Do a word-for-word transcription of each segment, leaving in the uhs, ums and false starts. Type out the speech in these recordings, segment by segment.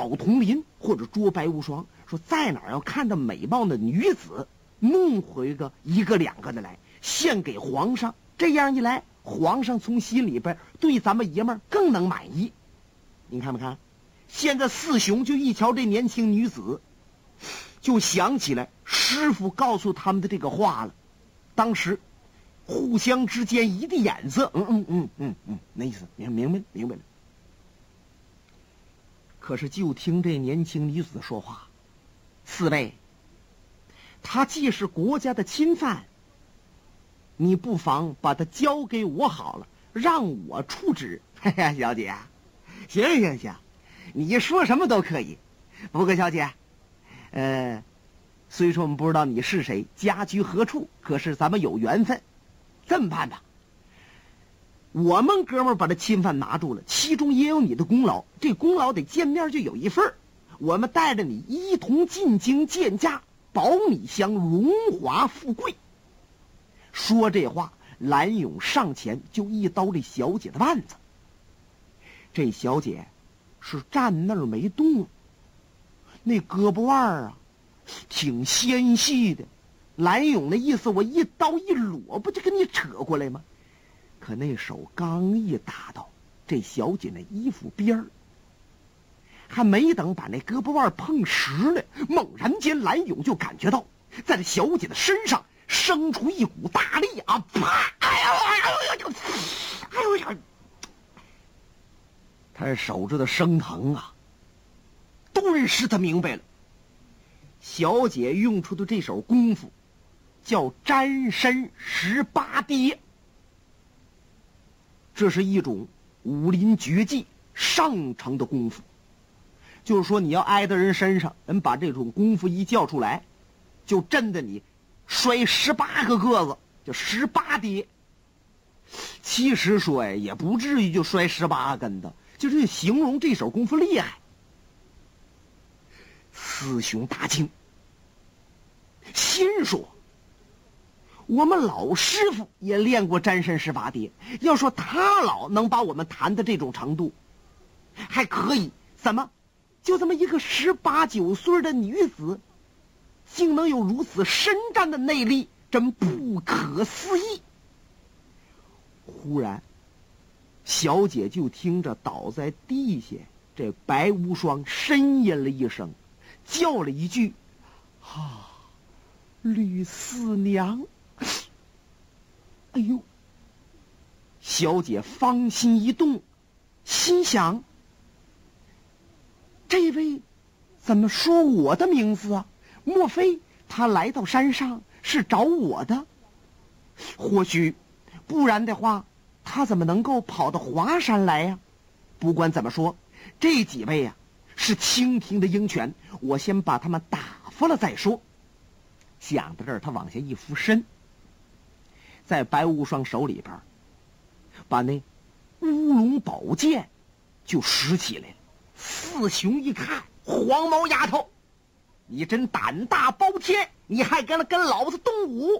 找铜铃或者捉白无双，说在哪儿要看到美貌的女子，弄回个一个两个的来献给皇上，这样一来皇上从心里边对咱们爷们儿更能满意。你看没看，现在四雄就一瞧这年轻女子，就想起来师傅告诉他们的这个话了。当时互相之间一递眼色，嗯嗯嗯嗯嗯，那意思明明白明白了。可是就听这年轻女子说话，四位，她既是国家的亲犯，你不妨把她交给我好了，让我处置。哎呀，小姐，行行行，你说什么都可以。不过小姐，呃，虽说我们不知道你是谁，家居何处，可是咱们有缘分。这么办吧，我们哥们儿把这侵犯拿住了，其中也有你的功劳，这功劳得见面就有一份儿。我们带着你一同进京见驾，保你享荣华富贵。说这话，蓝勇上前就一刀这小姐的腕子。这小姐是站那儿没动，那胳膊腕儿啊挺纤细的。蓝勇的意思，我一刀一裸不就跟你扯过来吗？可那手刚一打到这小姐那衣服边儿，还没等把那胳膊腕碰实了，猛然间蓝勇就感觉到在这小姐的身上生出一股大力啊！啪！哎呀哎呀哎呀哎呦呀！他这手指头生疼啊！顿时他明白了，小姐用出的这手功夫叫沾身十八跌，这是一种武林绝技上乘的功夫。就是说你要挨到人身上，人把这种功夫一叫出来，就震得你摔十八个个子，就十八跌。其实说呀，也不至于就摔十八跟头，就是形容这手功夫厉害。四雄大惊，心说我们老师傅也练过沾身十八跌，要说他老能把我们弹的这种程度，还可以，怎么就这么一个十八九岁的女子，竟能有如此深湛的内力，真不可思议。忽然小姐就听着倒在地下这白无双呻吟了一声，叫了一句啊，吕四娘。哎呦！小姐芳心一动，心想：这位怎么说我的名字啊？莫非他来到山上是找我的？或许不然的话，他怎么能够跑到华山来呀？不管怎么说，这几位呀、啊、是清廷的鹰犬，我先把他们打发了再说。想到这儿，他往下一俯身，在白无双手里边把那乌龙宝剑就拾起来了。四雄一看，黄毛丫头，你真胆大包天，你还跟跟老子动武！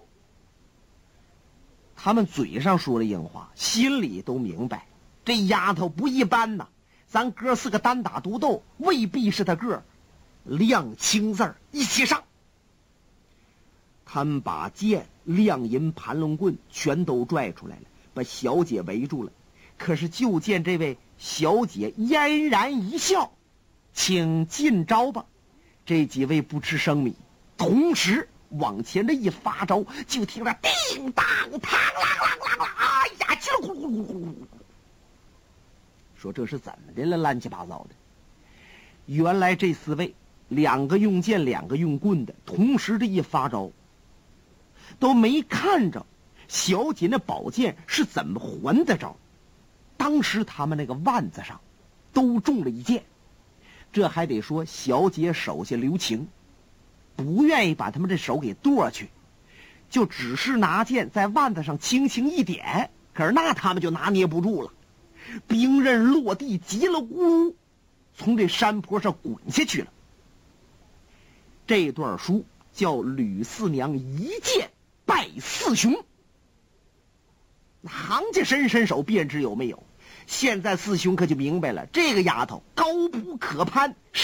他们嘴上说了硬话，心里都明白这丫头不一般呐。咱哥四个单打独斗，未必是他个儿。亮青字儿一起上，他们把剑、亮银盘龙棍全都拽出来了，把小姐围住了。可是就见这位小姐嫣然一笑，请进招吧。这几位不吃生米，同时往前这一发招，就听着叮当嘡啷啷啷啷，哎呀，叽里咕噜咕噜咕噜。说这是怎么的了？乱七八糟的。原来这四位，两个用剑，两个用棍的，同时这一发招，都没看着小姐那宝剑是怎么还的招。当时他们那个腕子上都中了一箭，这还得说小姐手下留情，不愿意把他们这手给剁去，就只是拿剑在腕子上轻轻一点，可是那他们就拿捏不住了，兵刃落地，急了咕噜从这山坡上滚下去了。这段书叫吕四娘一剑败四雄。行家伸伸手便知有没有。现在四雄可就明白了，这个丫头高不可攀。